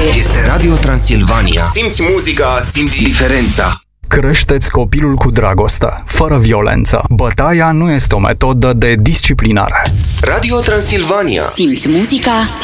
Este Radio Transilvania. Simți muzica, simți diferența. Creșteți copilul cu dragoste, fără violență. Bătaia nu este o metodă de disciplinare. Radio Transilvania. Simți muzica,